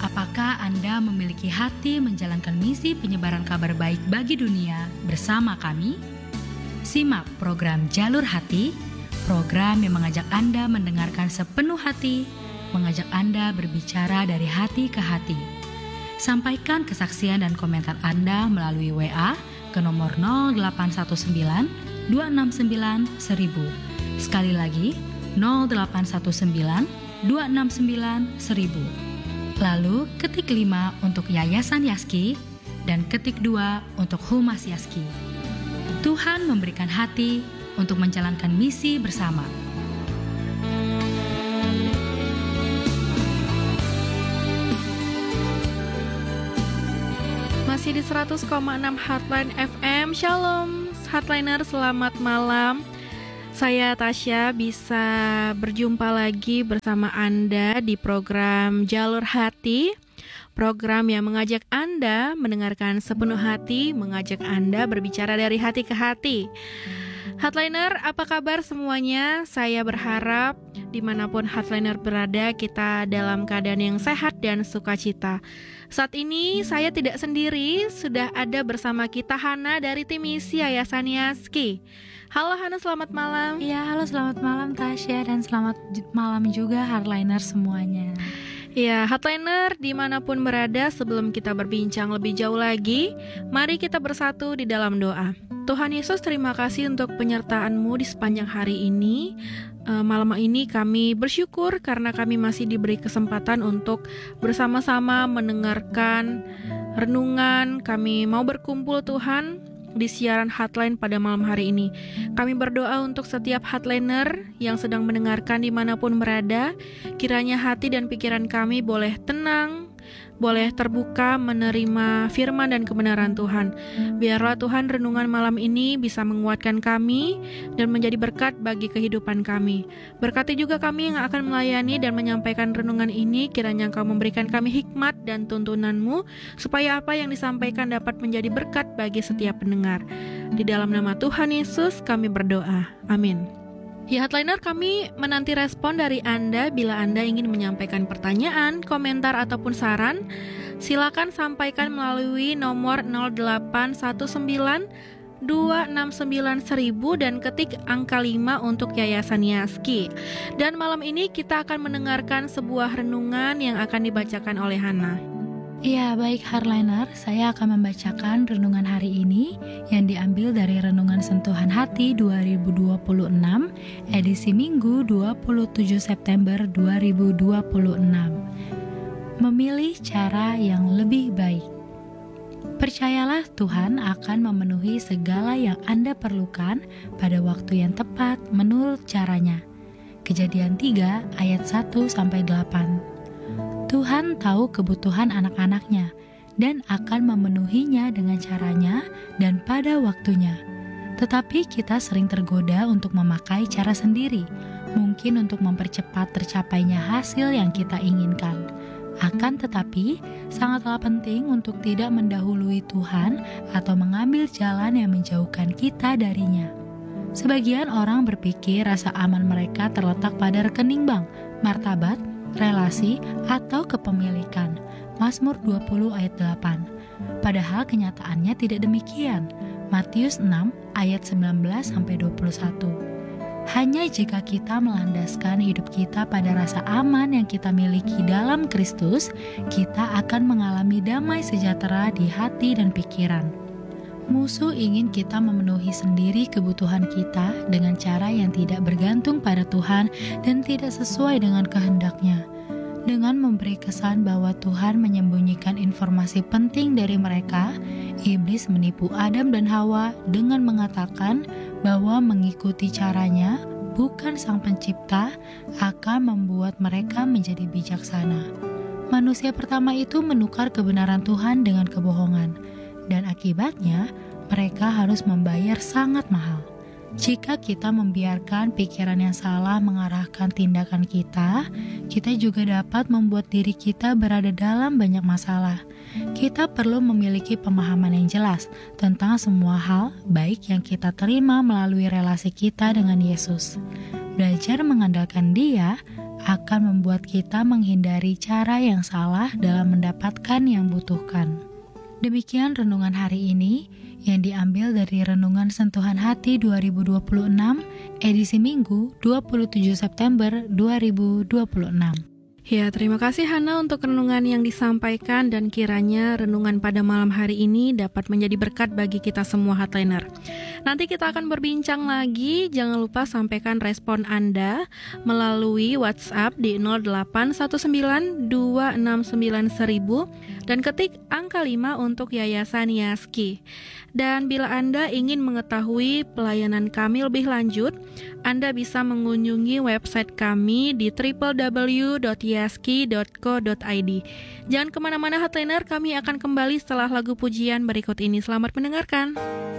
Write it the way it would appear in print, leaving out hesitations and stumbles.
Apakah Anda memiliki hati menjalankan misi penyebaran kabar baik bagi dunia bersama kami? Simak program Jalur Hati, program yang mengajak Anda mendengarkan sepenuh hati, mengajak Anda berbicara dari hati ke hati. Sampaikan kesaksian dan komentar Anda melalui WA ke nomor 0819 269 1000. Sekali lagi, 0819 269 1000. Lalu ketik 5 untuk Yayasan Yaski dan ketik 2 untuk Humas Yaski. Tuhan memberikan hati untuk menjalankan misi bersama. Masih di 100,6 Heartline FM. Shalom, Heartliner, selamat malam. Saya Tasya bisa berjumpa lagi bersama Anda di program Jalur Hati, program yang mengajak Anda mendengarkan sepenuh hati, mengajak Anda berbicara dari hati ke hati. Heartliner, apa kabar semuanya? Saya berharap dimanapun Heartliner berada, kita dalam keadaan yang sehat dan sukacita. Saat ini saya tidak sendiri, sudah ada bersama kita Hana dari tim misi Yayasan Yaski. Halo Hana, selamat malam. Ya, halo, selamat malam Tasya, dan selamat malam juga Heartliner semuanya. Ya, Heartliner dimanapun berada, sebelum kita berbincang lebih jauh lagi, mari kita bersatu di dalam doa. Tuhan Yesus, terima kasih untuk penyertaan-Mu di sepanjang hari ini. Malam ini kami bersyukur karena kami masih diberi kesempatan untuk bersama-sama mendengarkan renungan. Kami mau berkumpul Tuhan di siaran Heartline pada malam hari ini. Kami berdoa untuk setiap Heartliner yang sedang mendengarkan dimanapun berada. Kiranya hati dan pikiran kami boleh tenang, boleh terbuka menerima firman dan kebenaran Tuhan. Biarlah Tuhan renungan malam ini bisa menguatkan kami dan menjadi berkat bagi kehidupan kami. Berkati juga kami yang akan melayani dan menyampaikan renungan ini. Kiranya Engkau memberikan kami hikmat dan tuntunan-Mu, supaya apa yang disampaikan dapat menjadi berkat bagi setiap pendengar. Di dalam nama Tuhan Yesus kami berdoa. Amin. Ya, Heartliner, kami menanti respon dari Anda. Bila Anda ingin menyampaikan pertanyaan, komentar, ataupun saran, silakan sampaikan melalui nomor 0819 269 1000 dan ketik angka 5 untuk Yayasan Yaski. Dan malam ini kita akan mendengarkan sebuah renungan yang akan dibacakan oleh Hana. Ya, baik Heartliner, saya akan membacakan renungan hari ini yang diambil dari Renungan Sentuhan Hati 2026, edisi Minggu 27 September 2026. Memilih cara yang lebih baik. Percayalah Tuhan akan memenuhi segala yang Anda perlukan pada waktu yang tepat menurut caranya. Kejadian 3 ayat 1-8. Tuhan tahu kebutuhan anak-anaknya dan akan memenuhinya dengan caranya dan pada waktunya. Tetapi kita sering tergoda untuk memakai cara sendiri, mungkin untuk mempercepat tercapainya hasil yang kita inginkan. Akan tetapi, sangatlah penting untuk tidak mendahului Tuhan atau mengambil jalan yang menjauhkan kita darinya. Sebagian orang berpikir rasa aman mereka terletak pada rekening bank, martabat, relasi, atau kepemilikan. Mazmur 20 ayat 8. Padahal kenyataannya tidak demikian. Matius 6 ayat 19-21. Hanya jika kita melandaskan hidup kita pada rasa aman yang kita miliki dalam Kristus, kita akan mengalami damai sejahtera di hati dan pikiran. Musuh ingin kita memenuhi sendiri kebutuhan kita dengan cara yang tidak bergantung pada Tuhan dan tidak sesuai dengan kehendaknya. Dengan memberi kesan bahwa Tuhan menyembunyikan informasi penting dari mereka, iblis menipu Adam dan Hawa dengan mengatakan bahwa mengikuti caranya, bukan Sang Pencipta, akan membuat mereka menjadi bijaksana. Manusia pertama itu menukar kebenaran Tuhan dengan kebohongan, dan akibatnya mereka harus membayar sangat mahal. Jika kita membiarkan pikiran yang salah mengarahkan tindakan kita juga dapat membuat diri kita berada dalam banyak masalah. Kita perlu memiliki pemahaman yang jelas tentang semua hal baik yang kita terima melalui relasi kita dengan Yesus. Belajar mengandalkan Dia akan membuat kita menghindari cara yang salah dalam mendapatkan yang butuhkan. Demikian renungan hari ini yang diambil dari Renungan Sentuhan Hati 2026, edisi Minggu 27 September 2026. Ya, terima kasih Hana untuk renungan yang disampaikan dan kiranya renungan pada malam hari ini dapat menjadi berkat bagi kita semua Heartliner. Nanti kita akan berbincang lagi, jangan lupa sampaikan respon Anda melalui WhatsApp di 0819269000 dan ketik angka 5 untuk Yayasan Yaski. Dan bila Anda ingin mengetahui pelayanan kami lebih lanjut, Anda bisa mengunjungi website kami di www.yaski.co.id. Jangan kemana-mana Heartliner, kami akan kembali setelah lagu pujian berikut ini. Selamat mendengarkan.